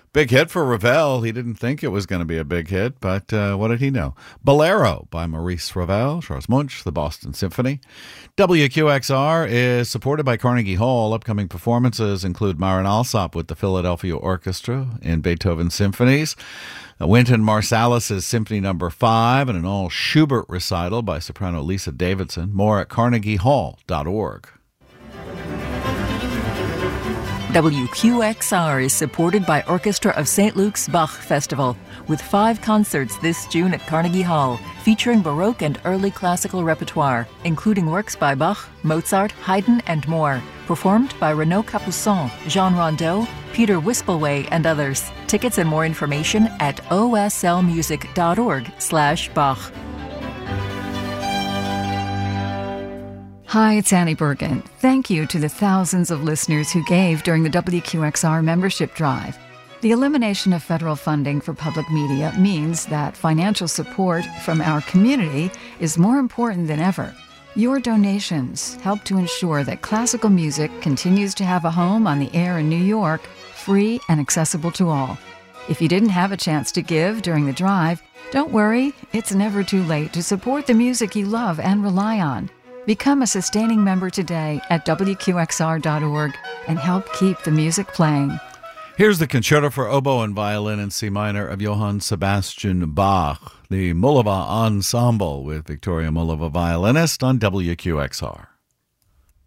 Big hit for Ravel. He didn't think it was going to be a big hit, but what did he know? Bolero by Maurice Ravel, Charles Munch, the Boston Symphony. WQXR is supported by Carnegie Hall. Upcoming performances include Marin Alsop with the Philadelphia Orchestra in Beethoven symphonies, Wynton Marsalis' Symphony No. 5, and an all Schubert recital by soprano Lisa Davidson. More at carnegiehall.org. WQXR is supported by Orchestra of St. Luke's Bach Festival, with 5 concerts this June at Carnegie Hall, featuring Baroque and early classical repertoire, including works by Bach, Mozart, Haydn, and more, performed by Renaud Capuçon, Jean Rondeau, Peter Wispelwey, and others. Tickets and more information at oslmusic.org/Bach. Hi, it's Annie Bergen. Thank you to the thousands of listeners who gave during the WQXR membership drive. The elimination of federal funding for public media means that financial support from our community is more important than ever. Your donations help to ensure that classical music continues to have a home on the air in New York, free and accessible to all. If you didn't have a chance to give during the drive, don't worry, it's never too late to support the music you love and rely on. Become a sustaining member today at WQXR.org and help keep the music playing. Here's the concerto for oboe and violin in C minor of Johann Sebastian Bach, the Mullava Ensemble with Victoria Mullava violinist on WQXR.